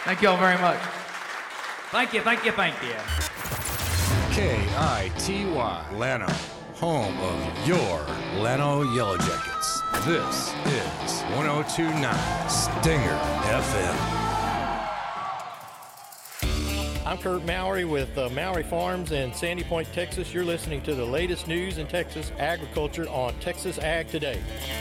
Thank you all very much. Thank you. KITY Llano, home of your Llano Yellow Jackets. This is 102.9 Stinger FM. I'm Kurt Mowry with Mowry Farms in Sandy Point, Texas. You're listening to the latest news in Texas agriculture on Texas Ag Today.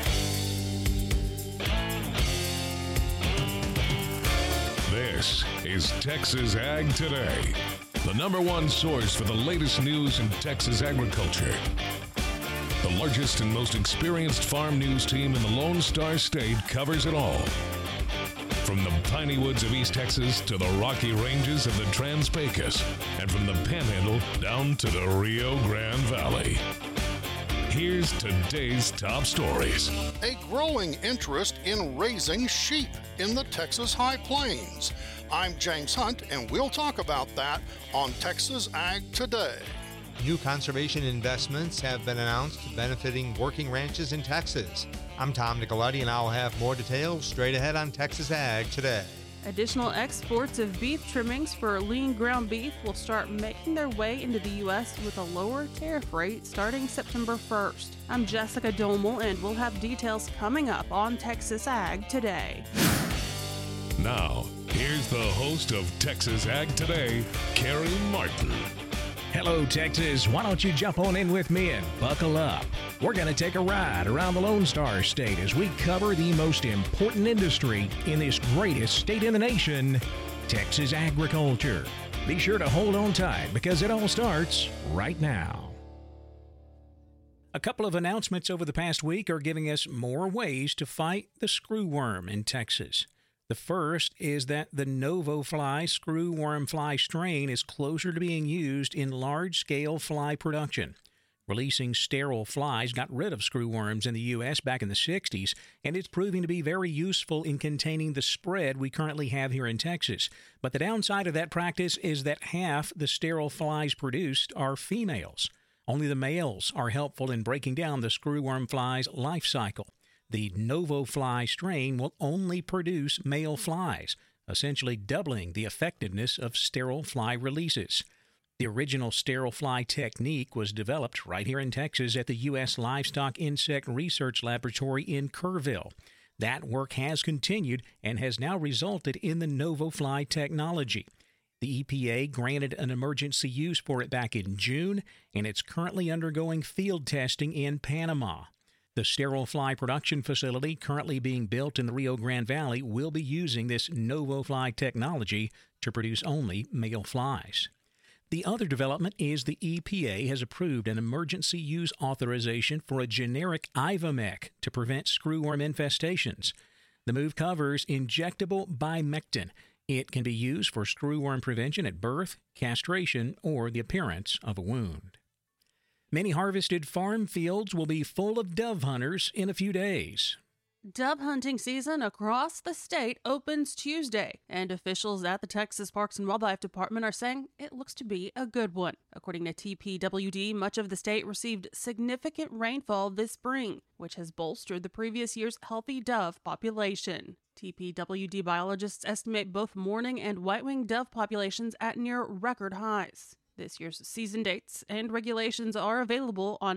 This is Texas Ag Today, the number one source for the latest news in Texas agriculture. The largest and most experienced farm news team in the Lone Star State covers it all. From the piney woods of East Texas to the rocky ranges of the Trans-Pecos, and from the Panhandle down to the Rio Grande Valley. Here's today's top stories. A growing interest in raising sheep in the Texas High Plains. I'm James Hunt, and we'll talk about that on Texas Ag Today. New conservation investments have been announced benefiting working ranches in Texas. I'm Tom Nicoletti, and I'll have more details straight ahead on Texas Ag Today. Additional exports of beef trimmings for lean ground beef will start making their way into the U.S. with a lower tariff rate starting September 1st. I'm Jessica Domel, and we'll have details coming up on Texas Ag Today. Now, here's the host of Texas Ag Today, Carrie Martin. Hello, Texas. Why don't you jump on in with me and buckle up? We're going to take a ride around the Lone Star State as we cover the most important industry in this greatest state in the nation, Texas agriculture. Be sure to hold on tight because it all starts right now. A couple of announcements over the past week are giving us more ways to fight the screwworm in Texas. The first is that the NovoFly screwworm fly strain is closer to being used in large-scale fly production. Releasing sterile flies got rid of screwworms in the U.S. back in the 60s, and it's proving to be very useful in containing the spread we currently have here in Texas. But the downside of that practice is that half the sterile flies produced are females. Only the males are helpful in breaking down the screwworm fly's life cycle. The NovoFly strain will only produce male flies, essentially doubling the effectiveness of sterile fly releases. The original sterile fly technique was developed right here in Texas at the U.S. Livestock Insect Research Laboratory in Kerrville. That work has continued and has now resulted in the NovoFly technology. The EPA granted an emergency use for it back in June, and it's currently undergoing field testing in Panama. The sterile fly production facility currently being built in the Rio Grande Valley will be using this NovoFly technology to produce only male flies. The other development is the EPA has approved an emergency use authorization for a generic Ivomec to prevent screwworm infestations. The move covers injectable bimectin. It can be used for screwworm prevention at birth, castration, or the appearance of a wound. Many harvested farm fields will be full of dove hunters in a few days. Dove hunting season across the state opens Tuesday, and officials at the Texas Parks and Wildlife Department are saying it looks to be a good one. According to TPWD, much of the state received significant rainfall this spring, which has bolstered the previous year's healthy dove population. TPWD biologists estimate both mourning and white-winged dove populations at near record highs. This year's season dates and regulations are available on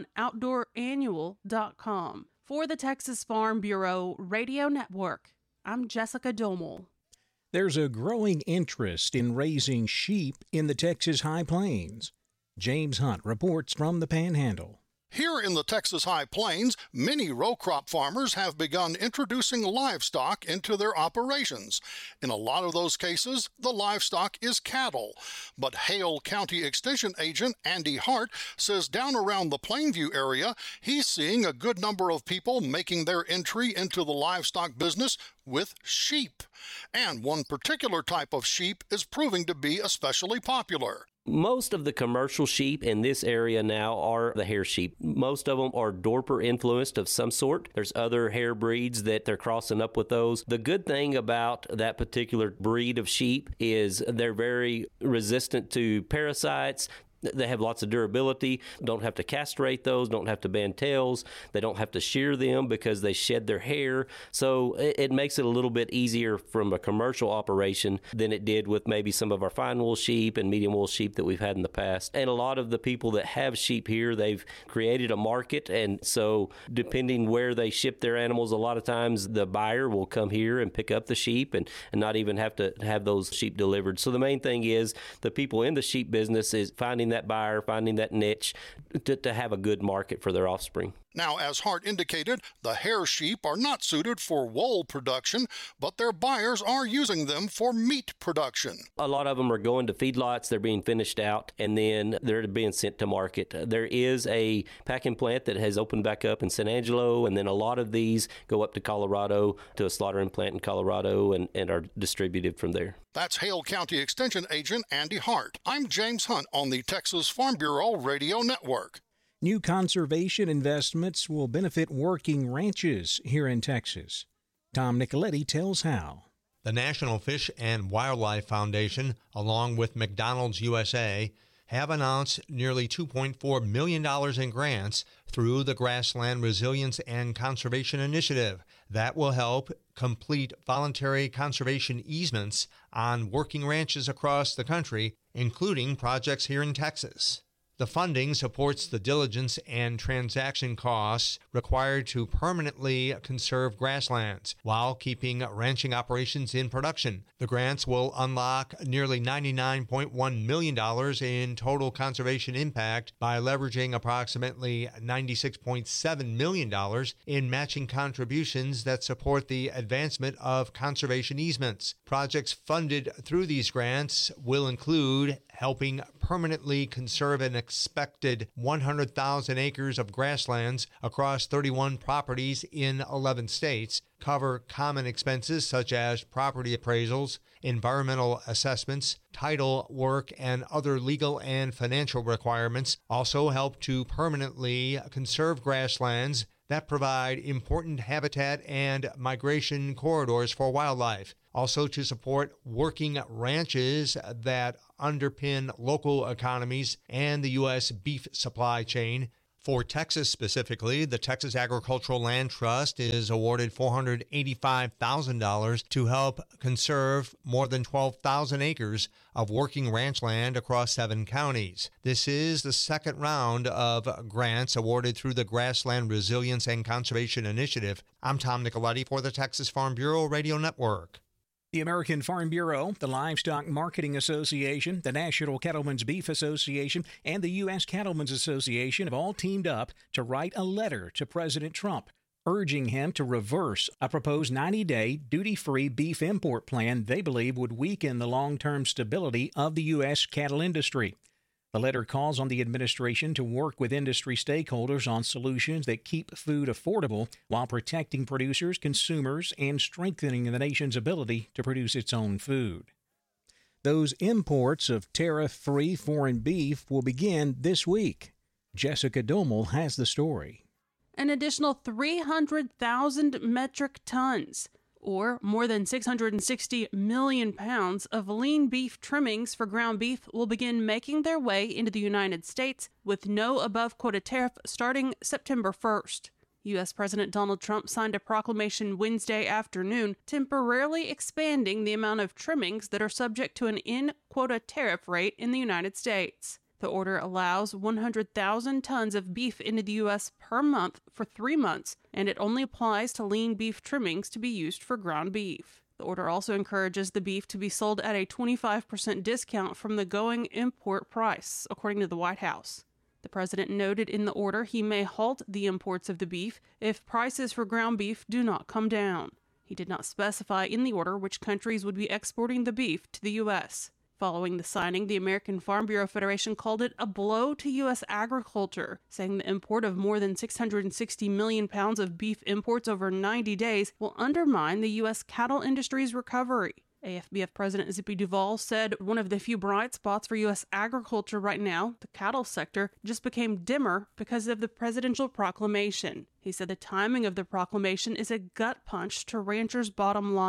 OutdoorAnnual.com. For the Texas Farm Bureau Radio Network, I'm Jessica Domel. There's a growing interest in raising sheep in the Texas High Plains. James Hunt reports from the Panhandle. Here in the Texas High Plains, many row crop farmers have begun introducing livestock into their operations. In a lot of those cases, the livestock is cattle. But Hale County Extension Agent Andy Hart says down around the Plainview area, he's seeing a good number of people making their entry into the livestock business with sheep. And one particular type of sheep is proving to be especially popular. Most of the commercial sheep in this area now are the hair sheep. Most of them are Dorper influenced of some sort. There's other hair breeds that they're crossing up with those. The good thing about that particular breed of sheep is they're very resistant to parasites. They have lots of durability, don't have to castrate those, don't have to band tails, they don't have to shear them because they shed their hair. So it makes it a little bit easier from a commercial operation than it did with maybe some of our fine wool sheep and medium wool sheep that we've had in the past. And a lot of the people that have sheep here, they've created a market, and so depending where they ship their animals, a lot of times the buyer will come here and pick up the sheep and not even have to have those sheep delivered. So the main thing is the people in the sheep business is finding that buyer, finding that niche to have a good market for their offspring. Now, as Hart indicated, the hair sheep are not suited for wool production, but their buyers are using them for meat production. A lot of them are going to feedlots, they're being finished out, and then they're being sent to market. There is a packing plant that has opened back up in San Angelo, and then a lot of these go up to Colorado to a slaughtering plant in Colorado and are distributed from there. That's Hale County Extension Agent Andy Hart. I'm James Hunt on the Texas Farm Bureau Radio Network. New conservation investments will benefit working ranches here in Texas. Tom Nicoletti tells how. The National Fish and Wildlife Foundation, along with McDonald's USA, have announced nearly $2.4 million in grants through the Grassland Resilience and Conservation Initiative that will help complete voluntary conservation easements on working ranches across the country, including projects here in Texas. The funding supports the diligence and transaction costs required to permanently conserve grasslands while keeping ranching operations in production. The grants will unlock nearly $99.1 million in total conservation impact by leveraging approximately $96.7 million in matching contributions that support the advancement of conservation easements. Projects funded through these grants will include helping permanently conserve an expected 100,000 acres of grasslands across 31 properties in 11 states, cover common expenses such as property appraisals, environmental assessments, title work, and other legal and financial requirements, also help to permanently conserve grasslands that provide important habitat and migration corridors for wildlife. Also to support working ranches that underpin local economies and the U.S. beef supply chain. For Texas specifically, the Texas Agricultural Land Trust is awarded $485,000 to help conserve more than 12,000 acres of working ranch land across 7 counties. This is the second round of grants awarded through the Grassland Resilience and Conservation Initiative. I'm Tom Nicoletti for the Texas Farm Bureau Radio Network. The American Farm Bureau, the Livestock Marketing Association, the National Cattlemen's Beef Association, and the U.S. Cattlemen's Association have all teamed up to write a letter to President Trump, urging him to reverse a proposed 90-day duty-free beef import plan they believe would weaken the long-term stability of the U.S. cattle industry. The letter calls on the administration to work with industry stakeholders on solutions that keep food affordable while protecting producers, consumers, and strengthening the nation's ability to produce its own food. Those imports of tariff-free foreign beef will begin this week. Jessica Domel has the story. An additional 300,000 metric tons, or more than 660 million pounds of lean beef trimmings for ground beef will begin making their way into the United States with no above-quota tariff starting September 1st. U.S. President Donald Trump signed a proclamation Wednesday afternoon temporarily expanding the amount of trimmings that are subject to an in-quota tariff rate in the United States. The order allows 100,000 tons of beef into the U.S. per month for 3 months, and it only applies to lean beef trimmings to be used for ground beef. The order also encourages the beef to be sold at a 25% discount from the going import price, according to the White House. The president noted in the order he may halt the imports of the beef if prices for ground beef do not come down. He did not specify in the order which countries would be exporting the beef to the U.S. Following the signing, the American Farm Bureau Federation called it a blow to U.S. agriculture, saying the import of more than 660 million pounds of beef imports over 90 days will undermine the U.S. cattle industry's recovery. AFBF President Zippy Duvall said one of the few bright spots for U.S. agriculture right now, the cattle sector, just became dimmer because of the presidential proclamation. He said the timing of the proclamation is a gut punch to ranchers' bottom line.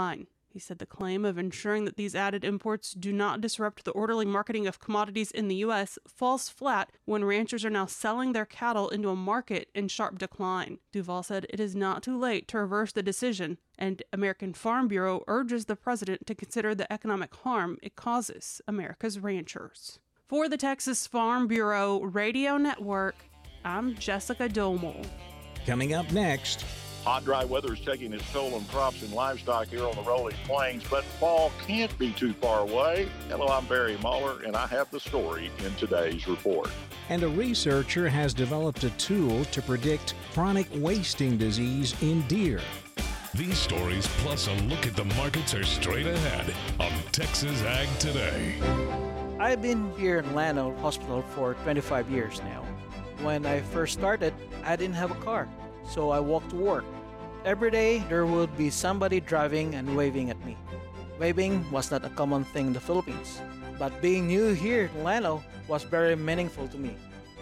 He said the claim of ensuring that these added imports do not disrupt the orderly marketing of commodities in the U.S. falls flat when ranchers are now selling their cattle into a market in sharp decline. Duval said it is not too late to reverse the decision, and American Farm Bureau urges the president to consider the economic harm it causes America's ranchers. For the Texas Farm Bureau Radio Network, I'm Jessica Domel. Coming up next, hot, dry weather is taking its toll on crops and livestock here on the rolling plains, but fall can't be too far away. Hello, I'm Barry Muller, and I have the story in today's report. And a researcher has developed a tool to predict chronic wasting disease in deer. These stories, plus a look at the markets, are straight ahead on Texas Ag Today. I've been here in Llano Hospital for 25 years now. When I first started, I didn't have a car, so I walked to work. Every day, there would be somebody driving and waving at me. Waving was not a common thing in the Philippines, but being new here in Llano was very meaningful to me.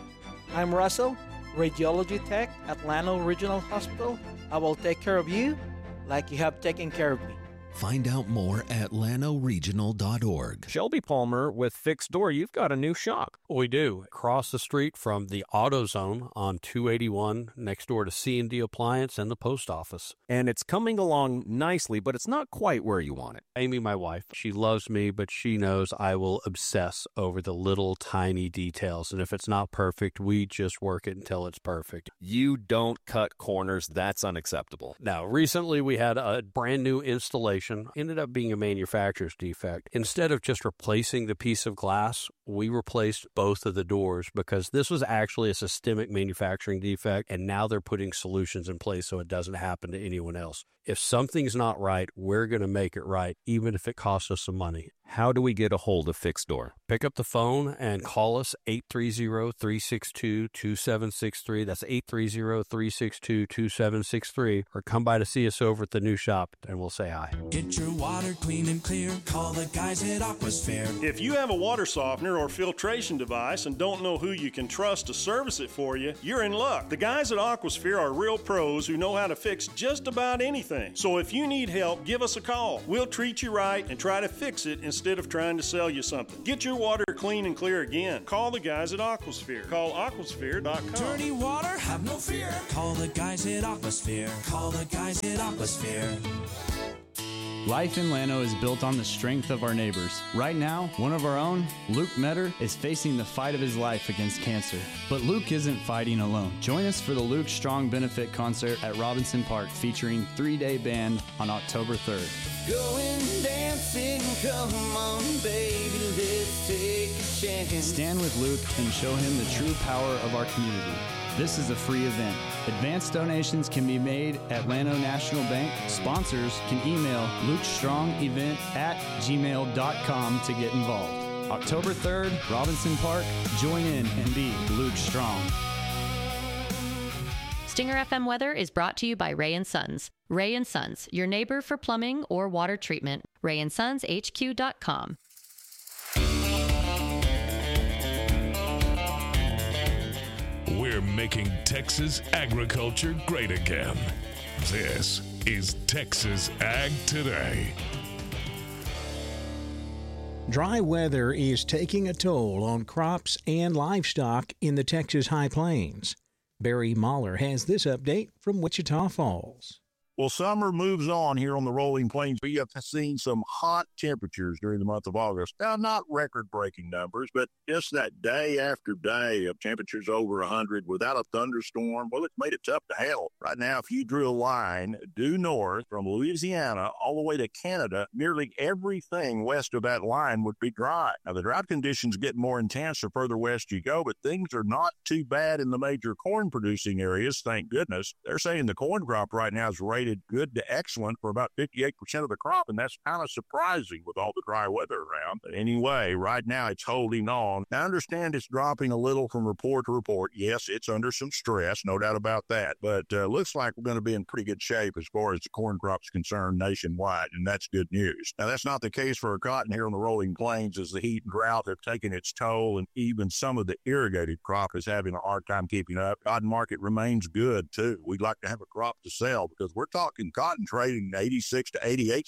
I'm Russell, radiology tech at Llano Regional Hospital. I will take care of you like you have taken care of me. Find out more at llanoregional.org. Shelby Palmer with Fixed Door. You've got a new shop. We do. Across the street from the AutoZone on 281, next door to C&D Appliance and the post office. And it's coming along nicely, but it's not quite where you want it. Amy, my wife, she loves me, but she knows I will obsess over the little tiny details. And if it's not perfect, we just work it until it's perfect. You don't cut corners. That's unacceptable. Now, recently we had a brand new installation. Ended up being a manufacturer's defect. Instead of just replacing the piece of glass, we replaced both of the doors because this was actually a systemic manufacturing defect, and now they're putting solutions in place so it doesn't happen to anyone else. If something's not right, we're going to make it right, even if it costs us some money. How do we get a hold of Fixed Door? Pick up the phone and call us 830-362-2763. That's 830-362-2763. Or come by to see us over at the new shop, and we'll say hi. Get your water clean and clear. Call the guys at Aquasphere. If you have a water softener or filtration device and don't know who you can trust to service it for you, you're in luck. The guys at Aquasphere are real pros who know how to fix just about anything. So if you need help, give us a call. We'll treat you right and try to fix it instead of trying to sell you something. Get your water clean and clear again. Call the guys at Aquasphere. Call aquasphere.com. Dirty water, have no fear. Call the guys at Aquasphere. Call the guys at Aquasphere. Life in Llano is built on the strength of our neighbors. Right now, one of our own, Luke Metter, is facing the fight of his life against cancer. But Luke isn't fighting alone. Join us for the Luke Strong Benefit Concert at Robinson Park featuring 3-day band on October 3rd. Going dancing, come on baby, let's take a chance. Stand with Luke and show him the true power of our community. This is a free event. Advance donations can be made at Llano National Bank. Sponsors can email lukestrongevent@gmail.com to get involved. October 3rd, Robinson Park. Join in and be Luke Strong. Stinger FM weather is brought to you by Ray & Sons. Ray & Sons, your neighbor for plumbing or water treatment. RayandSonsHQ.com. We're making Texas agriculture great again. This is Texas Ag Today. Dry weather is taking a toll on crops and livestock in the Texas High Plains. Barry Mahler has this update from Wichita Falls. Well, summer moves on here on the rolling plains. We have seen some hot temperatures during the month of August. Now, not record-breaking numbers, but just that day after day of temperatures over 100 without a thunderstorm. Well, it's made it tough to handle. Right now, if you drew a line due north from Louisiana all the way to Canada, nearly everything west of that line would be dry. Now, the drought conditions get more intense the further west you go, but things are not too bad in the major corn-producing areas, thank goodness. They're saying the corn crop right now is rated good to excellent for about 58% of the crop, and that's kind of surprising with all the dry weather around. But anyway, right now it's holding on. Now, I understand it's dropping a little from report to report. Yes, it's under some stress, no doubt about that, but looks like we're going to be in pretty good shape as far as the corn crop's concerned nationwide, and that's good news. Now, that's not the case for cotton here on the rolling plains, as the heat and drought have taken its toll, and even some of the irrigated crop is having a hard time keeping up. Cotton market remains good, too. We'd like to have a crop to sell because we're talking cotton trading 86 to 88 cent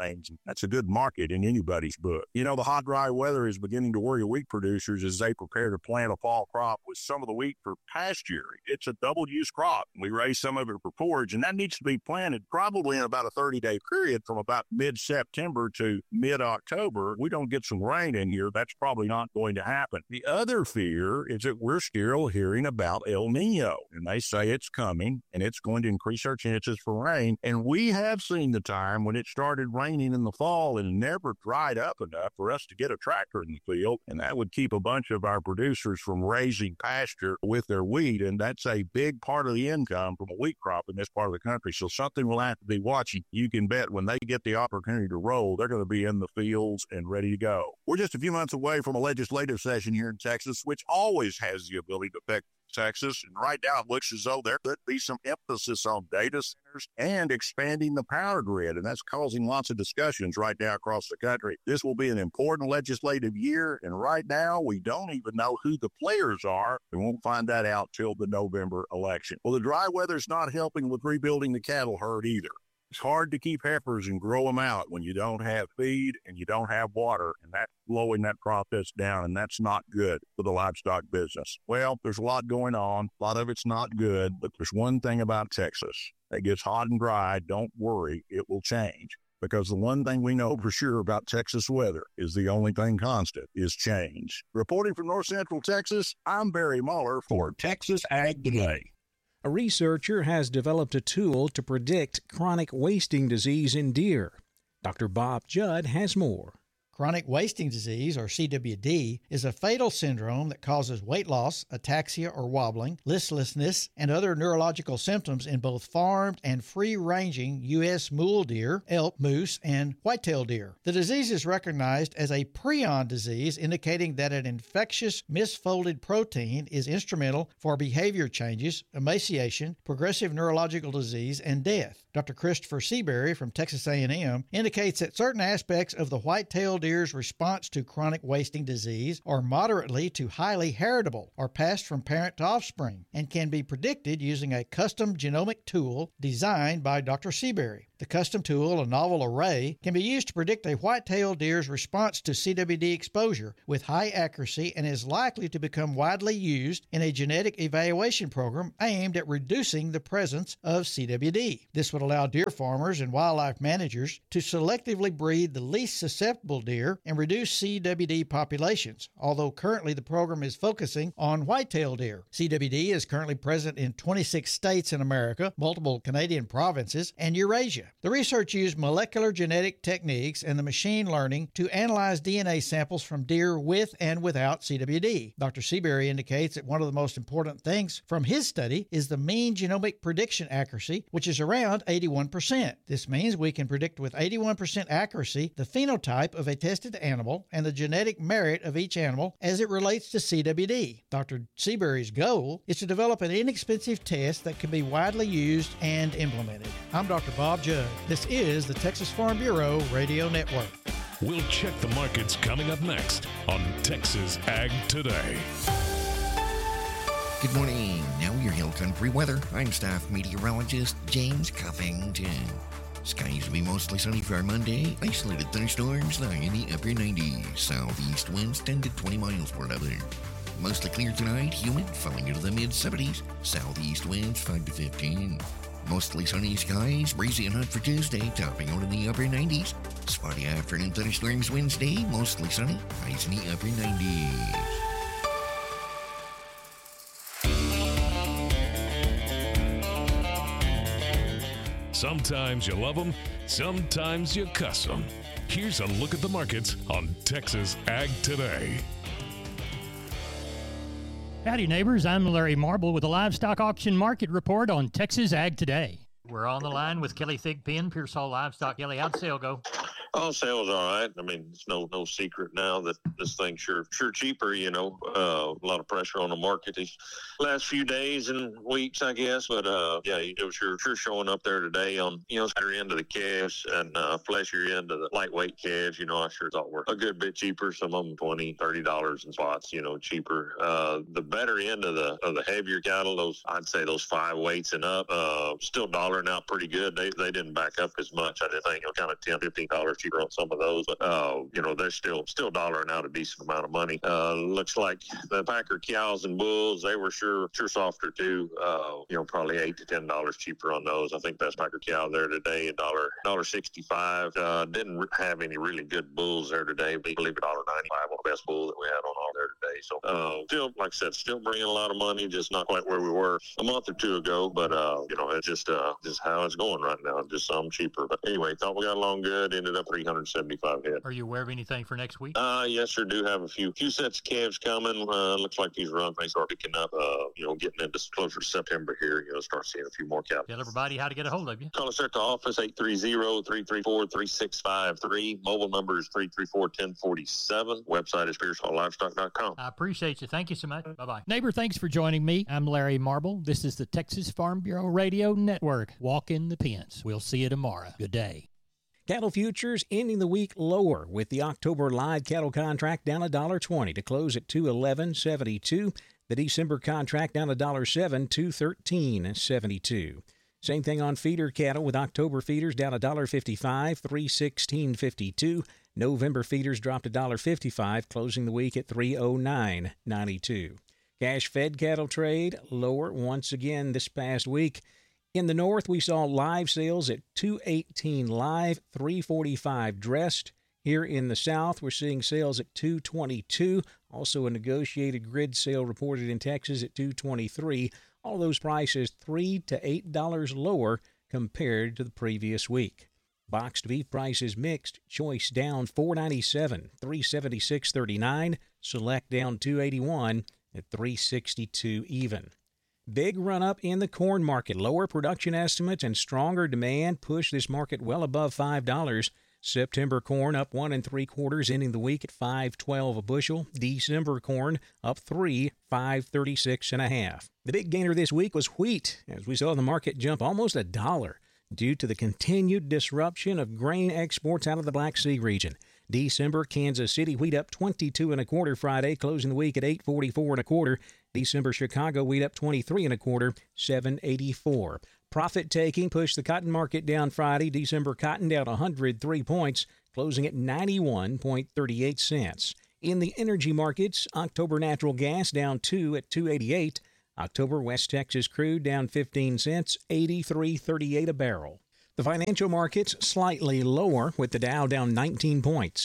Plains. That's a good market in anybody's book. You know, the hot, dry weather is beginning to worry wheat producers as they prepare to plant a fall crop with some of the wheat for pasture. It's a double-use crop. We raise some of it for forage, and that needs to be planted probably in about a 30-day period from about mid-September to mid-October. We don't get some rain in here, that's probably not going to happen. The other fear is that we're still hearing about El Nino, and they say it's coming, and it's going to increase our chances for rain. And we have seen the time when it started raining in the fall and never dried up enough for us to get a tractor in the field, and that would keep a bunch of our producers from raising pasture with their wheat, and that's a big part of the income from a wheat crop in this part of the country. So something we'll have to be watching. You can bet when they get the opportunity to roll, they're going to be in the fields and ready to go. We're just a few months away from a legislative session here in Texas, which always has the ability to affect Texas. And right now it looks as though there could be some emphasis on data centers and expanding the power grid. And that's causing lots of discussions right now across the country. This will be an important legislative year. And right now we don't even know who the players are. We won't find that out till the November election. Well, the dry weather's not helping with rebuilding the cattle herd either. It's hard to keep heifers and grow them out when you don't have feed and you don't have water, and that's slowing that process down, and that's not good for the livestock business. Well, there's a lot going on. A lot of it's not good, but there's one thing about Texas. It gets hot and dry. Don't worry, it will change. Because the one thing we know for sure about Texas weather is the only thing constant is change. Reporting from North Central Texas, I'm Barry Muller for Texas Ag Today. A researcher has developed a tool to predict chronic wasting disease in deer. Dr. Bob Judd has more. Chronic wasting disease, or CWD, is a fatal syndrome that causes weight loss, ataxia or wobbling, listlessness, and other neurological symptoms in both farmed and free-ranging U.S. mule deer, elk, moose, and whitetail deer. The disease is recognized as a prion disease, indicating that an infectious misfolded protein is instrumental for behavior changes, emaciation, progressive neurological disease, and death. Dr. Christopher Seabury from Texas A&M indicates that certain aspects of the whitetail deer's response to chronic wasting disease are moderately to highly heritable or passed from parent to offspring and can be predicted using a custom genomic tool designed by Dr. Seabury. The custom tool, a novel array, can be used to predict a white-tailed deer's response to CWD exposure with high accuracy and is likely to become widely used in a genetic evaluation program aimed at reducing the presence of CWD. This would allow deer farmers and wildlife managers to selectively breed the least susceptible deer and reduce CWD populations, although currently the program is focusing on white-tailed deer. CWD is currently present in 26 states in America, multiple Canadian provinces, and Eurasia. The research used molecular genetic techniques and the machine learning to analyze DNA samples from deer with and without CWD. Dr. Seabury indicates that one of the most important things from his study is the mean genomic prediction accuracy, which is around 81%. This means we can predict with 81% accuracy the phenotype of a tested animal and the genetic merit of each animal as it relates to CWD. Dr. Seabury's goal is to develop an inexpensive test that can be widely used and implemented. I'm Dr. Bob Judd. This is the Texas Farm Bureau Radio Network. We'll check the markets coming up next on Texas Ag Today. Good morning. Now your Hill Country weather. I'm staff meteorologist James Cuffington. Skies will be mostly sunny for our Monday. Isolated thunderstorms lying in the upper 90s. Southeast winds 10 to 20 miles per hour. Mostly clear tonight. Humid, falling into the mid-70s. Southeast winds 5 to 15. Mostly sunny skies, breezy and hot for Tuesday, topping out in the upper 90s. Spotty afternoon thunderstorms Wednesday, mostly sunny, highs in the upper 90s. Sometimes you love them, sometimes you cuss them. Here's a look at the markets on Texas Ag Today. Howdy, neighbors. I'm Larry Marble with the Livestock Auction Market Report on Texas Ag Today. We're on the line with Kelly Thigpen, Pearsall Livestock. Kelly, how'd the sale go? Oh, sales all right. I mean, it's no secret now that this thing's sure cheaper. A lot of pressure on the market these last few days and weeks, I guess. But it was sure showing up there today on higher end of the calves and fleshier end of the lightweight calves. I sure thought were a good bit cheaper. Some of them $20-$30 in spots. Cheaper. The better end of the heavier cattle, I'd say those 5 weights and up, still dollaring out pretty good. They didn't back up as much. I didn't think kind of $10-$15 cheaper on some of those, but they're still dollaring out a decent amount of money. Looks like the Packer cows and bulls, they were sure softer too. Probably $8 to $10 cheaper on those. I think that's Packer cow there today, $1.65. Didn't have any really good bulls there today, but I believe $1.95 on the best bull that we had on all there today. So still, like I said, still bringing a lot of money, just not quite where we were a month or two ago. But it's just how it's going right now. Just some cheaper. But anyway, thought we got along good. Ended up 375 head. Are you aware of anything for next week? Yes, sir. Do have a few sets of calves coming. Looks like these runs may start picking up. Getting into closer to September here. Start seeing a few more calves. Tell everybody how to get a hold of you. Call us at the office 830-334-3653. Mobile number is 334-1047. Website is PearsallLivestock.com. I appreciate you. Thank you so much. Bye-bye. Neighbor, thanks for joining me. I'm Larry Marble. This is the Texas Farm Bureau Radio Network. Walk in the pens. We'll see you tomorrow. Good day. Cattle futures ending the week lower with the October live cattle contract down $1.20 to close at $211.72. The December contract down $1.07 to $213.72. Same thing on feeder cattle with October feeders down $1.55, $316.52. November feeders dropped $1.55, closing the week at $309.92. Cash fed cattle trade lower once again this past week. In the north, we saw live sales at $218 live, $345 dressed. Here in the south, we're seeing sales at $222. Also a negotiated grid sale reported in Texas at $223. All those prices $3 to $8 lower compared to the previous week. Boxed beef prices mixed. Choice down $4.97, $376.39. Select down $2.81 at $362 even. Big run-up in the corn market. Lower production estimates and stronger demand push this market well above $5. September corn up 1 3/4, ending the week at $5.12 a bushel. December corn up 3, $5.36 1/2. The big gainer this week was wheat, as we saw the market jump almost $1 due to the continued disruption of grain exports out of the Black Sea region. December Kansas City wheat up 22 1/4 Friday, closing the week at $8.44 1/4. December Chicago wheat up 23 1/4, $7.84. Profit taking pushed the cotton market down Friday. December cotton down 103 points, closing at 91.38 cents. In the energy markets, October natural gas down 2 at $2.88. October West Texas crude down 15 cents, $83.38 a barrel. The financial markets slightly lower, with the Dow down 19 points,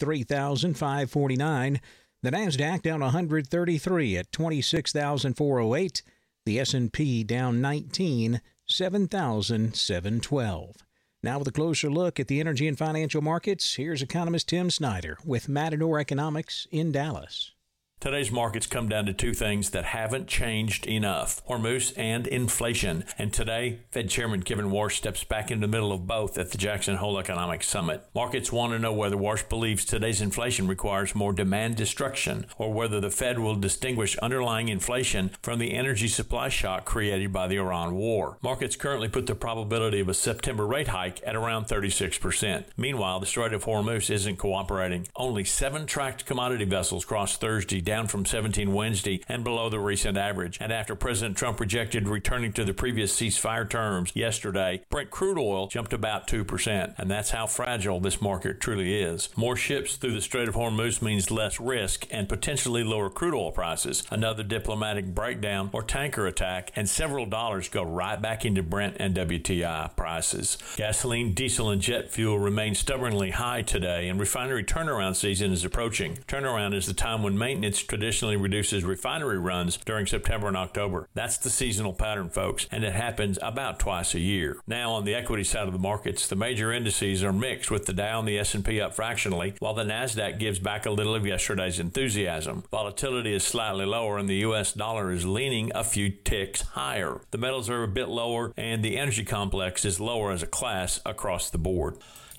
53,549. The Nasdaq down 133 at 26,408. The S&P down 19, 7,712. Now with a closer look at the energy and financial markets, here's economist Tim Snyder with Matador Economics in Dallas. Today's markets come down to two things that haven't changed enough: Hormuz and inflation. And today, Fed Chairman Kevin Warsh steps back into the middle of both at the Jackson Hole Economic Summit. Markets want to know whether Warsh believes today's inflation requires more demand destruction, or whether the Fed will distinguish underlying inflation from the energy supply shock created by the Iran war. Markets currently put the probability of a September rate hike at around 36%. Meanwhile, the Strait of Hormuz isn't cooperating. Only 7 tracked commodity vessels crossed Thursday, down from 17 Wednesday and below the recent average. And after President Trump rejected returning to the previous ceasefire terms yesterday, Brent crude oil jumped about 2%. And that's how fragile this market truly is. More ships through the Strait of Hormuz means less risk and potentially lower crude oil prices. Another diplomatic breakdown or tanker attack, and several dollars go right back into Brent and WTI prices. Gasoline, diesel, and jet fuel remain stubbornly high today, and refinery turnaround season is approaching. Turnaround is the time when maintenance traditionally reduces refinery runs during September and October. That's the seasonal pattern, folks, and it happens about twice a year. Now, on the equity side of the markets, the major indices are mixed, with the Dow and the S&P up fractionally, while the Nasdaq gives back a little of yesterday's enthusiasm. Volatility is slightly lower, and the U.S. dollar is leaning a few ticks higher. The metals are a bit lower, and the energy complex is lower as a class across the board.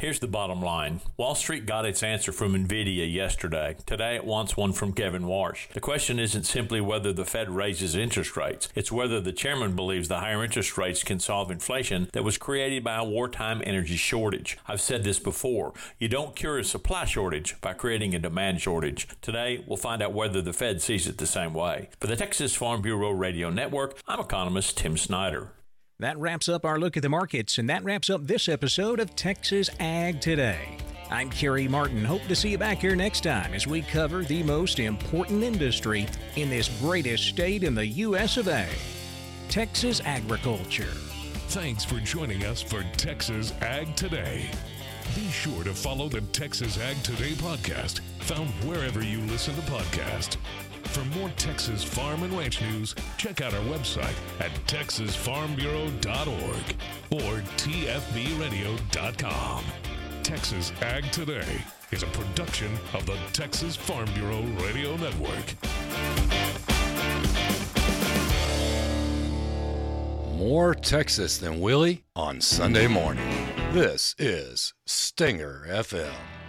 Here's the bottom line. Wall Street got its answer from NVIDIA yesterday. Today it wants one from Kevin Warsh. The question isn't simply whether the Fed raises interest rates. It's whether the chairman believes the higher interest rates can solve inflation that was created by a wartime energy shortage. I've said this before. You don't cure a supply shortage by creating a demand shortage. Today, we'll find out whether the Fed sees it the same way. For the Texas Farm Bureau Radio Network, I'm economist Tim Snyder. That wraps up our look at the markets, and that wraps up this episode of Texas Ag Today. I'm Kerry Martin. Hope to see you back here next time as we cover the most important industry in this greatest state in the U.S. of A, Texas agriculture. Thanks for joining us for Texas Ag Today. Be sure to follow the Texas Ag Today podcast, found wherever you listen to podcasts. For more Texas farm and ranch news, check out our website at texasfarmbureau.org or tfbradio.com. Texas Ag Today is a production of the Texas Farm Bureau Radio Network. More Texas than Willie on Sunday morning. This is Stinger FM.